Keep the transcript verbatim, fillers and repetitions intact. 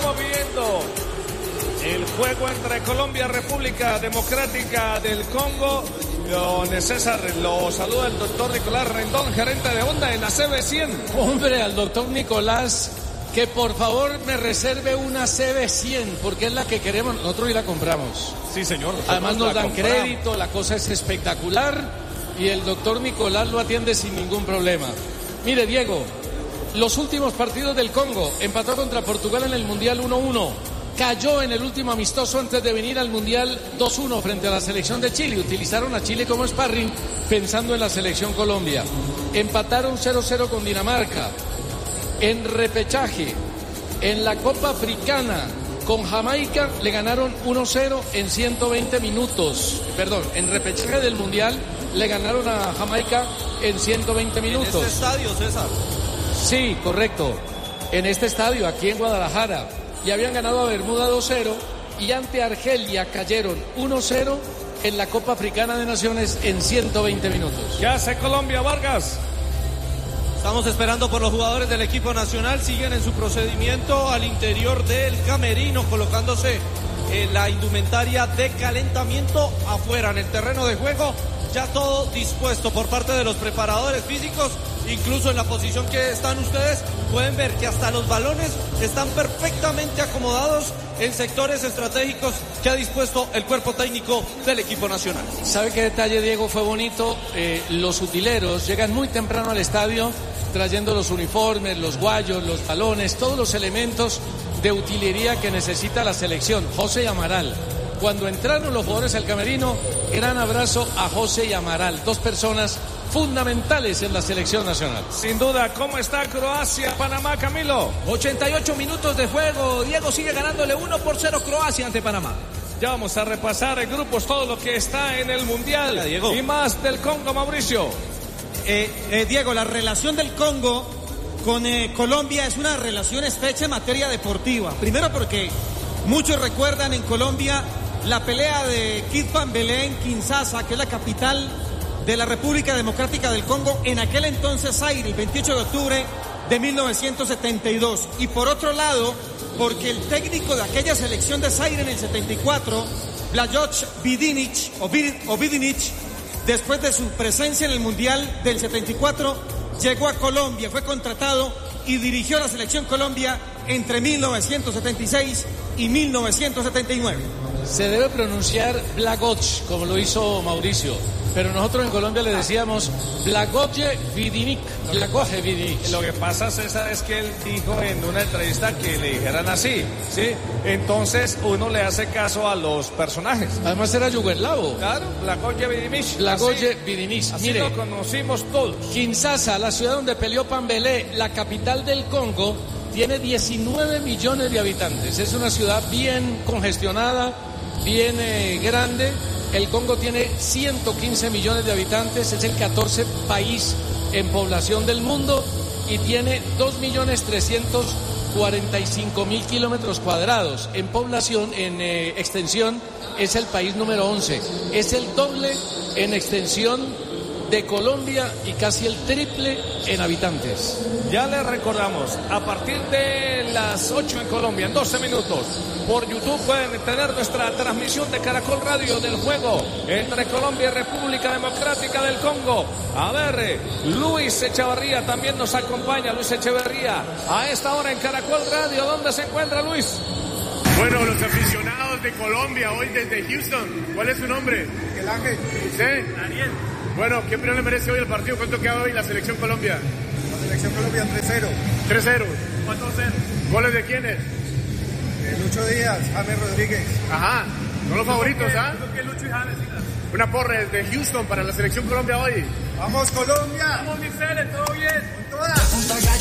estamos viendo el juego entre Colombia, República Democrática del Congo. Don César, lo saluda el doctor Nicolás Rendón, gerente de Honda en la C B cien. Hombre, al doctor Nicolás, que por favor me reserve una C B cien, porque es la que queremos, nosotros y la compramos. Sí, señor. Además nos dan crédito, la cosa es espectacular y el doctor Nicolás lo atiende sin ningún problema. Mire, Diego, los últimos partidos del Congo, empató contra Portugal en el Mundial uno uno. Cayó en el último amistoso antes de venir al Mundial dos uno frente a la selección de Chile. Utilizaron a Chile como sparring pensando en la selección Colombia. Empataron cero cero con Dinamarca. En repechaje, en la Copa Africana con Jamaica le ganaron uno cero en ciento veinte minutos. Perdón, en repechaje del Mundial le ganaron a Jamaica en ciento veinte minutos. ¿En este estadio, César? Sí, correcto. En este estadio, aquí en Guadalajara. Y habían ganado a Bermuda dos cero y ante Argelia cayeron uno cero en la Copa Africana de Naciones en ciento veinte minutos. ¿Qué hace Colombia, Vargas? Estamos esperando por los jugadores del equipo nacional, siguen en su procedimiento al interior del camerino, colocándose en la indumentaria de calentamiento afuera en el terreno de juego. Ya todo dispuesto por parte de los preparadores físicos, incluso en la posición que están ustedes, pueden ver que hasta los balones están perfectamente acomodados en sectores estratégicos que ha dispuesto el cuerpo técnico del equipo nacional. ¿Sabe qué detalle, Diego? Fue bonito. Eh, los utileros llegan muy temprano al estadio trayendo los uniformes, los guayos, los balones, todos los elementos de utilería que necesita la selección. José y Amaral. Cuando entraron los jugadores al camerino, gran abrazo a José y Amaral, dos personas fundamentales en la selección nacional. Sin duda, ¿cómo está Croacia, Panamá, Camilo? ochenta y ocho minutos de juego, Diego sigue ganándole uno por cero Croacia ante Panamá. Ya vamos a repasar en grupos todo lo que está en el Mundial. Hola, Diego. Y más del Congo, Mauricio. Eh, eh, Diego, la relación del Congo con eh, Colombia es una relación estrecha en materia deportiva. Primero porque muchos recuerdan en Colombia la pelea de Kid Pambelé en Kinshasa, que es la capital de la República Democrática del Congo, en aquel entonces Zaire, el veintiocho de octubre de mil novecientos setenta y dos. Y por otro lado, porque el técnico de aquella selección de Zaire en el setenta y cuatro, Blajot Vidinic, o Vidinic, después de su presencia en el Mundial del setenta y cuatro, llegó a Colombia, fue contratado y dirigió la selección Colombia entre mil novecientos setenta y seis y mil novecientos setenta y nueve. Se debe pronunciar Blagoj, como lo hizo Mauricio, pero nosotros en Colombia le decíamos Blagoje Vidinic, Blagoje Vidinic. Lo que pasa, César, es que él dijo en una entrevista que le dijeran así, ¿sí? Entonces uno le hace caso a los personajes. Además era yugoslavo. Claro, Blagoje Vidinic. Blagoje Vidinic. Así Mire, lo conocimos todos. Kinshasa, la ciudad donde peleó Pambelé, la capital del Congo, tiene diecinueve millones de habitantes. Es una ciudad bien congestionada, bien eh, grande. El Congo tiene ciento quince millones de habitantes, es el catorce país en población del mundo y tiene dos millones trescientos cuarenta y cinco mil kilómetros cuadrados. En población, en eh, extensión, es el país número once. Es el doble en extensión de Colombia y casi el triple en habitantes. Ya les recordamos, a partir de las ocho en Colombia, en doce minutos, por YouTube pueden tener nuestra transmisión de Caracol Radio del juego entre Colombia y República Democrática del Congo. A ver, Luis Echeverría también nos acompaña, Luis Echeverría, a esta hora en Caracol Radio. ¿Dónde se encuentra Luis? Bueno, los aficionados de Colombia hoy desde Houston. ¿Cuál es su nombre? El Ángel. ¿Usted? Daniel. Bueno, ¿qué opinión le merece hoy el partido? ¿Cuánto queda hoy la selección Colombia? La selección Colombia tres cero. tres cero. ¿Cuánto cero? ¿Goles de quiénes? De Lucho Díaz, James Rodríguez. Ajá, son los favoritos, ¿ah? ¿eh? Lucho y James. Una porra desde Houston para la selección Colombia hoy. ¡Vamos Colombia! ¡Vamos, Mixeles! ¿Todo bien? ¡Con todas!